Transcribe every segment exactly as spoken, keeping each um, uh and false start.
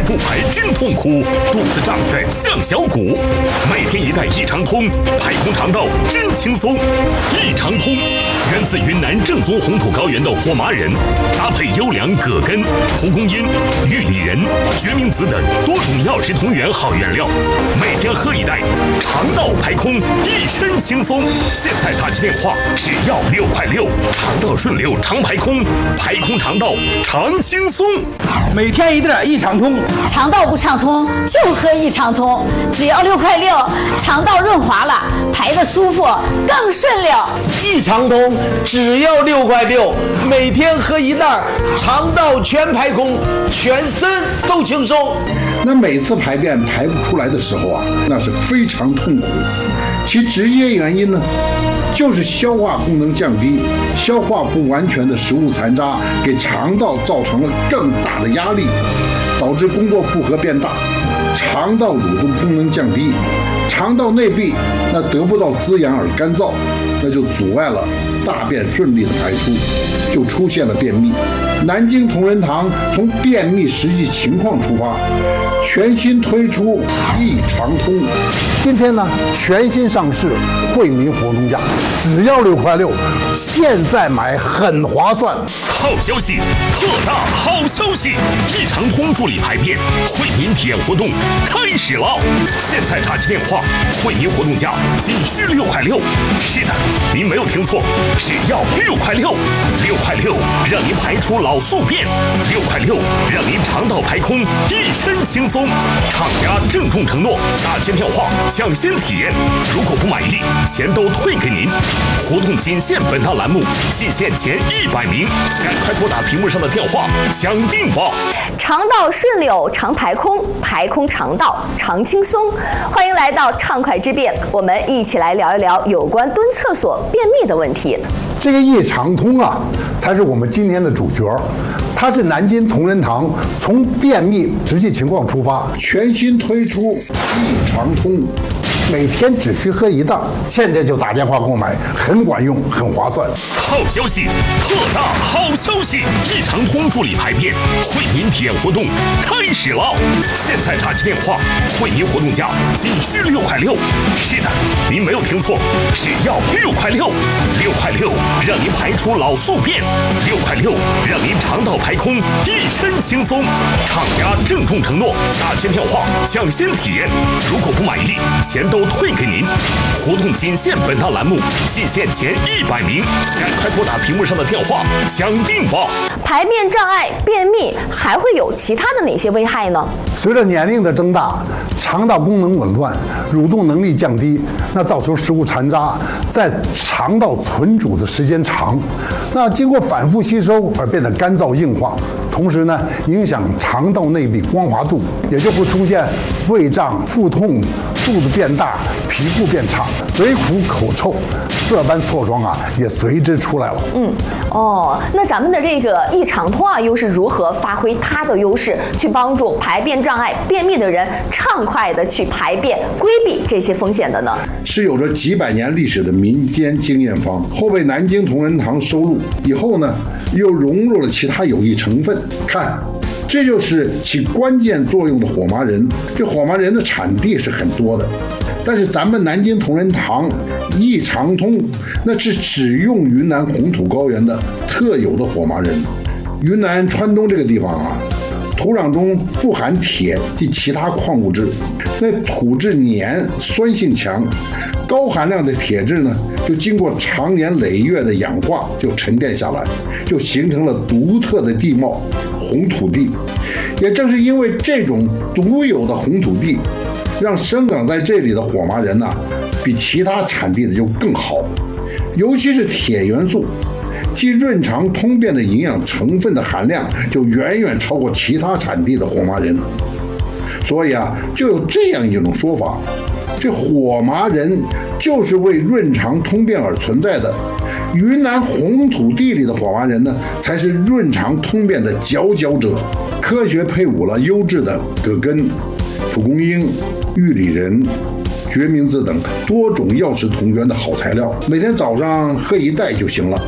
不排真痛苦，肚子胀得像小鼓。每天一袋益肠通，排空肠道真轻松。益肠通源自云南正宗红土高原的火麻仁，搭配优良葛根、蒲公英、玉里仁、决明子等多种药食同源好原料，每天喝一袋，肠道排空，一身轻松。现在打起电话只要六块六，肠道顺流，常排空，排空肠道常轻松。 每天一袋益肠通， 肠道不畅通就喝益肠通，只要六块六，肠道润滑了，排得舒服，更顺溜。 益肠通只要六块六，每天喝一袋，肠道全排空，全身都轻松。 那每次排便排不出来的时候啊，那是非常痛苦。其直接原因呢，就是消化功能降低，消化不完全的食物残渣给肠道造成了更大的压力，导致工作负荷变大，肠道蠕动功能降低，肠道内壁那得不到滋养而干燥，那就阻碍了大便顺利的排出，就出现了便秘。南京同仁堂从便秘实际情况出发，全新推出益肠通。今天呢，全新上市惠民活动价，只要六块六，现在买很划算。 好消息，特大好消息！益肠通助力排便惠民体验活动开始了，现在打起电话，惠民活动价仅需六块六。是的，您没有听错，只要六块六，六块六让您排出老宿便，六块六让您肠道排空，一身轻松。厂家郑重承诺，打进电话抢先体验，如果不满意，钱都退给您。活动仅限本档栏目，仅限前一百名，赶快拨打屏幕上的电话抢定吧！ 肠道顺溜，常排空，排空肠道常轻松。欢迎来到畅快之辩，我们一起来聊一聊有关蹲厕所便秘的问题。 这个益肠通啊，才是我们今天的主角。它是南京同仁堂从便秘实际情况出发，全新推出益肠通，每天只需喝一袋，现在就打电话购买，很管用，很划算。 好消息，特大好消息！益肠通助力排便惠民体验活动开始了，现在打起电话，惠民活动价仅需六块六。是的，您没有听错，只要六块六，六块六让您排出老宿便，六块六让您肠道排空，一身轻松。厂家郑重承诺，打进电话抢先体验，如果不满意，钱都退给您。活动仅限本档栏目，仅限前一百名，赶快拨打屏幕上的电话抢定吧！ 排便障碍、便秘还会有其他的哪些危害呢？ 随着年龄的增大，肠道功能紊乱，蠕动能力降低，那造成食物残渣在肠道存储的时间长，那经过反复吸收而变得干燥硬化，同时呢，影响肠道内壁光滑度，也就会出现胃胀、腹痛、肚子变大、皮肤变差、嘴苦口臭、色斑错疮啊，也随之出来了。 嗯，哦，那咱们的这个益肠通啊，又是如何发挥它的优势，去帮助排便障碍、便秘的人畅快的去排便，规避这些风险的呢？ 是有着几百年历史的民间经验方，后被南京同仁堂收录，以后呢，又融入了其他有益成分。看，这就是起关键作用的火麻仁。这火麻仁的产地是很多的，但是咱们南京同仁堂益肠通那是只用云南红土高原的特有的火麻仁。云南川东这个地方啊，土壤中不含铁及其他矿物质，那土质黏，酸性强，高含量的铁质呢，就经过长年累月的氧化就沉淀下来，就形成了独特的地貌红土地。也正是因为这种独有的红土地，让生长在这里的火麻仁呢、啊，比其他产地的就更好，尤其是铁元素即润肠通便的营养成分的含量就远远超过其他产地的火麻仁。所以啊，就有这样一种说法，这火麻仁就是为润肠通便而存在的，云南红土地里的火麻仁呢，才是润肠通便的佼佼者。科学配伍了优质的葛根、蒲公英、玉里仁、决明子等多种药食同源的好材料，每天早上喝一袋就行了。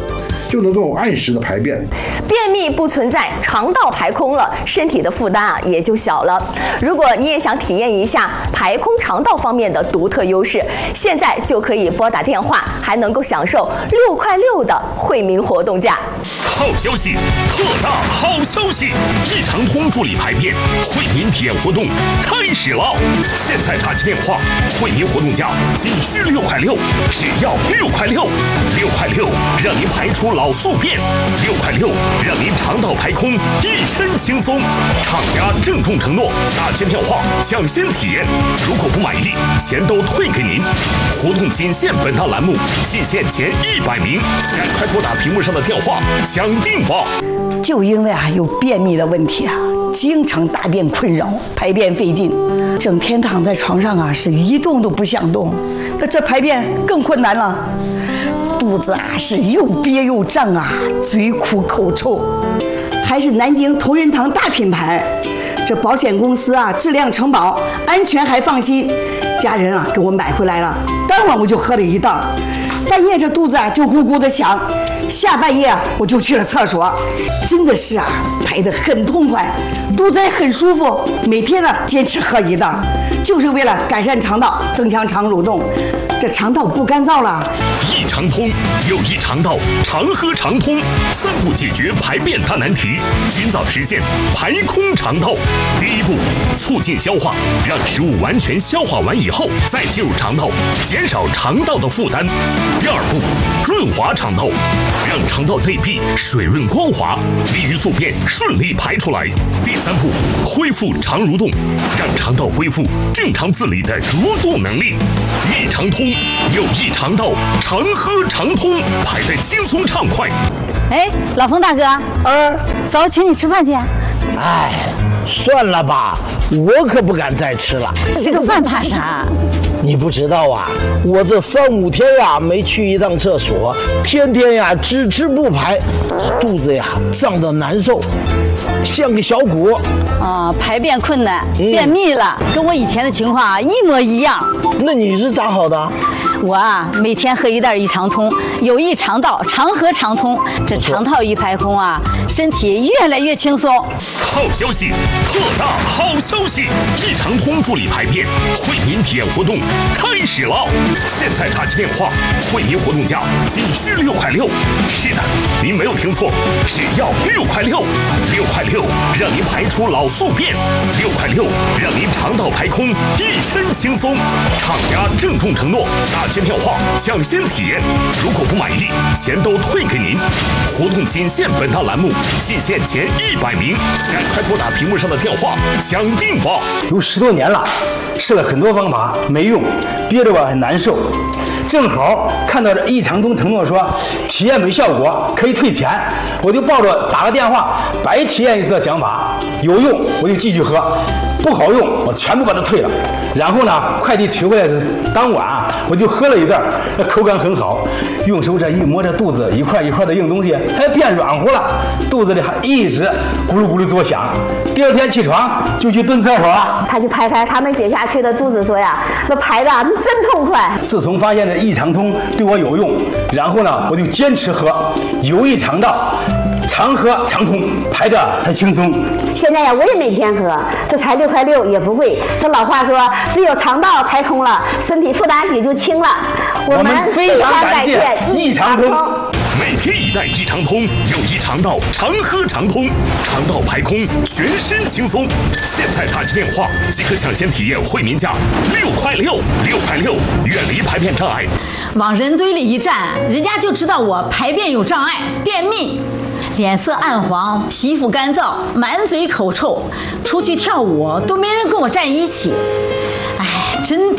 就能够按时的排便。 便秘不存在，肠道排空了，身体的负担啊也就小了。如果你也想体验一下排空肠道方面的独特优势，现在就可以拨打电话，还能够享受六块六的惠民活动价。 好消息，特大好消息！一肠通助力排便惠民体验活动开始了！现在打起电话，惠民活动价仅需六块六，只要六块六，六块六让您排出老宿便，六块六让您肠道排空，一身轻松。厂家郑重承诺，打进电话抢先体验，如果不满意，钱都退给您。活动仅限本档栏目，仅限前一百名，赶快拨打屏幕上的电话抢定吧！ 就因为啊有便秘的问题啊，经常大便困扰，排便费劲，整天躺在床上啊是一动都不想动，那这排便更困难了。肚子啊是又憋又胀啊，嘴苦口臭，还是南京同仁堂大品牌，这保险公司啊质量承保，安全还放心，家人啊给我买回来了，当晚我就喝了一袋，半夜这肚子啊就咕咕的响，下半夜啊我就去了厕所，真的是啊排得很痛快，肚子也很舒服，每天呢坚持喝一袋，就是为了改善肠道，增强肠蠕动，这肠道不干燥了。 一肠通有益肠道，常喝常通，三步解决排便大难题，尽早实现排空肠道。第一步，促进消化，让食物完全消化完以后再进入肠道，减少肠道的负担。第二步，润滑肠道，让肠道内壁水润光滑，利于宿便顺利排出来。第三步，恢复肠蠕动，让肠道恢复正常自理的蠕动能力。益肠通有益肠道，常喝常通，排得轻松畅快。 哎，老冯大哥， 啊， 走，请你吃饭去。 哎，算了吧，我可不敢再吃了。 吃个饭怕啥？ 你不知道啊，我这三五天呀没去一趟厕所，天天呀只吃不排，这肚子呀胀得难受，像个小鼓。 啊，排便困难，便秘了，跟我以前的情况啊一模一样。 那你是咋好的？ 我啊，每天喝一袋益肠通，有益肠道，常喝常通。这肠道一排空啊，身体越来越轻松。 好消息，特大好消息！益肠通助力排便惠民体验活动开始了！现在打起电话，惠民活动价仅需六块六。是的，您没有听错，只要六块六，六块六让您排出老宿便，六块六让您肠道排空，一身轻松。厂家郑重承诺，打进电话抢先体验，如果不满意，钱都退给您。活动仅限本档栏目，仅限前一百名，赶快拨打屏幕上的电话抢定吧！ 有十多年了，试了很多方法没用，憋着我很难受。正好看到这益肠通承诺说体验没效果可以退钱，我就抱着打个电话白体验一次的想法，有用我就继续喝，不好用我全部把它退了。然后呢，快递取回来的当晚啊，我就喝了一袋，口感很好，用手这一摸这肚子一块一块的硬东西还变软乎了，肚子里还一直咕噜咕噜作响。第二天起床就去蹲厕所了， 他去排排他那瘪下去的肚子，说呀，那排的是真痛快。 自从发现这益肠通对我有用，然后呢，我就坚持喝，有益肠道，常喝常通，排着才轻松。 现在呀，我也每天喝，这才六块六，也不贵。这老话说，只有肠道排空了，身体负担也就轻了。我们非常感谢益肠通。 每天一袋益肠通，有益肠道，常喝常通，肠道排空，全身轻松。现在打起电话即可抢先体验惠民价六块六，六块六，远离排便障碍。 往人堆里一站，人家就知道我排便有障碍，便秘。脸色暗黄，皮肤干燥，满嘴口臭，出去跳舞都没人跟我站一起。哎，真。